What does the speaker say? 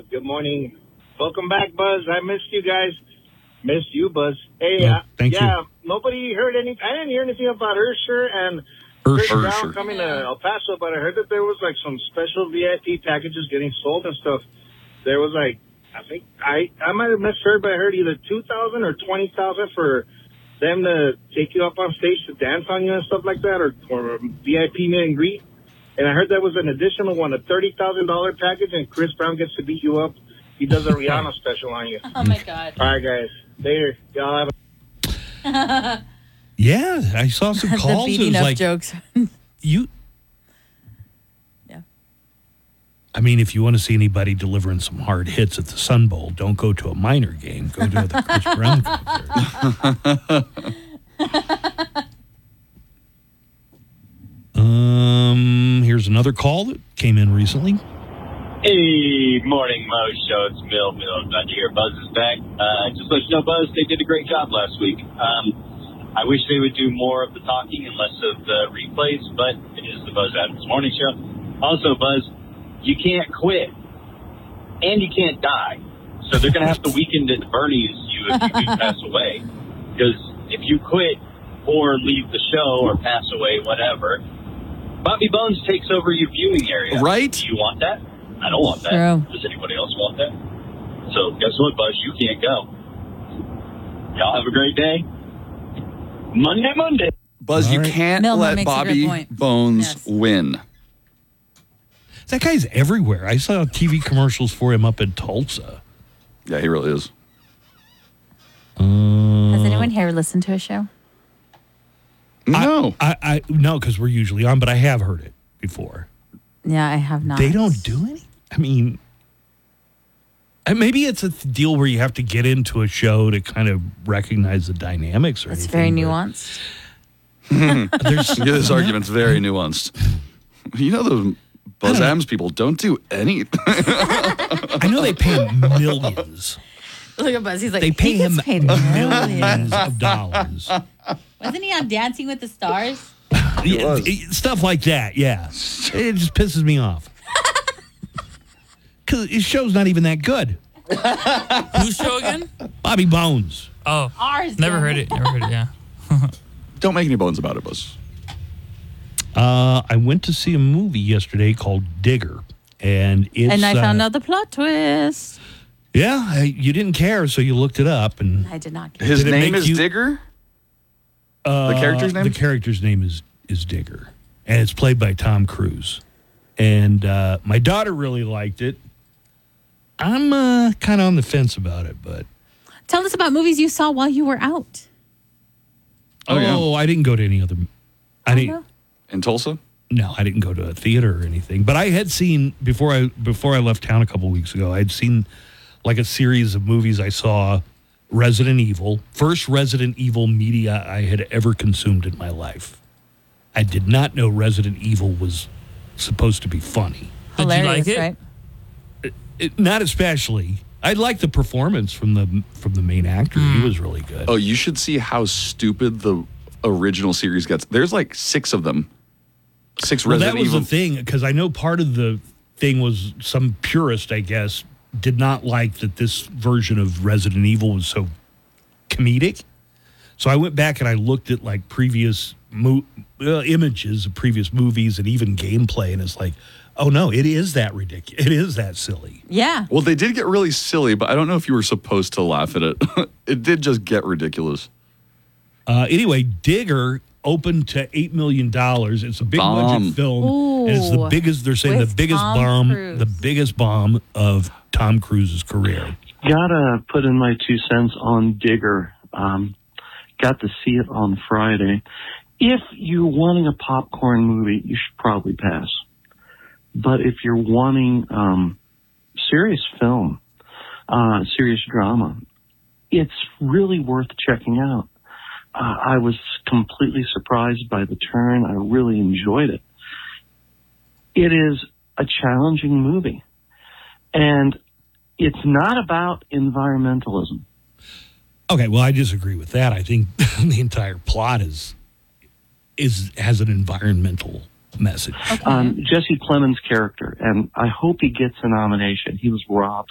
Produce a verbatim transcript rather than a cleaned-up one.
good morning. Welcome back, Buzz. I missed you guys. Missed you, Buzz. Hey, oh, uh, thank yeah, you. nobody heard any. I didn't hear anything about Ursher and Chris Ursher. Brown coming to El Paso, but I heard that there was like some special V I P packages getting sold and stuff. There was like, I think I I might have misheard, but I heard either two thousand or twenty thousand for them to take you up on stage to dance on you and stuff like that, or or V I P meet and greet. And I heard that was an additional one, a thirty thousand dollar package, and Chris Brown gets to beat you up. He does a Rihanna special on you. Oh my God! All right, guys. Later. Y'all have a. Yeah, I saw some calls. The it beating was up like jokes. you. Yeah. I mean, if you want to see anybody delivering some hard hits at the Sun Bowl, don't go to a minor game. Go to the Chris Brown concert. um, here's another call that came in recently. Hey, morning, Mo Show. It's Bill. Bill, glad to hear Buzz is back. Uh, just let you know, Buzz, they did a great job last week. Um, I wish they would do more of the talking and less of the replays, but it is the Buzz Adams Morning Show. Also, Buzz, you can't quit, and you can't die. So they're going to have to weekend at Bernie's you if you do pass away. Because if you quit or leave the show or pass away, whatever, Bobby Bones takes over your viewing area. Right? Do you want that? I don't want that. True. Does anybody else want that? So guess what, Buzz? You can't go. Y'all have a great day. Monday, Monday. Buzz, All you right. can't Milton let makes a good Bobby point. Bones Yes. win. That guy's everywhere. I saw T V commercials for him up in Tulsa. Yeah, he really is. Uh, Has anyone here listened to a show? No. I, I no, because we're usually on, but I have heard it before. Yeah, I have not. They don't do any. I mean, and maybe it's a th- deal where you have to get into a show to kind of recognize the dynamics. Or It's very anything, nuanced. but There's Yeah, this argument's very nuanced. You know those Buzz don't- Adams people don't do anything. I know they pay him millions. Look at Buzz. He's like, They pay he him gets paid millions millions. of dollars. Wasn't he on Dancing with the Stars? Yeah, it- stuff like that. Yeah, it just pisses me off because his show's not even that good. Whose show again? Bobby Bones. Oh, Ours. never damn heard it. Never heard it. Yeah. Don't make any bones about it, Buzz. Uh, I went to see a movie yesterday called Digger, and it's And I found uh, out the plot twist. Yeah, I, you didn't care, so you looked it up, and I did not get His Did it name make is you- Digger? uh, the character's name? The character's name is is Digger, and it's played by Tom Cruise. And uh, my daughter really liked it. I'm uh, kind of on the fence about it, but Tell us about movies you saw while you were out. Oh, yeah. I didn't go to any other. I didn't. no? In Tulsa? No, I didn't go to a theater or anything. But I had seen before I before I left town a couple of weeks ago. I had seen like a series of movies. I saw Resident Evil, first Resident Evil media I had ever consumed in my life. I did not know Resident Evil was supposed to be funny. Did you Hilarious, like it? right? It, not especially. I liked the performance from the from the main actor. He was really good. Oh, you should see how stupid the original series gets. There's like six of them. Six well, Resident that was Evil. the thing, because I know part of the thing was some purist, I guess, did not like that this version of Resident Evil was so comedic. So I went back and I looked at like previous mo- uh, images of previous movies and even gameplay, and it's like, oh no, it is that ridiculous. It is that silly. Yeah. Well, they did get really silly, but I don't know if you were supposed to laugh at it. It did just get ridiculous. Uh, anyway, Digger opened to eight million dollars. It's a big Bomb. budget film. And it's the Ooh, biggest, they're saying the with biggest Tom bomb, Cruise. the biggest bomb of Tom Cruise's career. Gotta put in my two cents on Digger. Um, got to see it on Friday. If you're wanting a popcorn movie, you should probably pass. But if you're wanting um, serious film, uh, serious drama, it's really worth checking out. Uh, I was completely surprised by the turn. I really enjoyed it. It is a challenging movie. And it's not about environmentalism. Okay, well, I disagree with that. I think the entire plot is is has an environmental message. Um, Jesse Plemons' character, and I hope he gets a nomination. He was robbed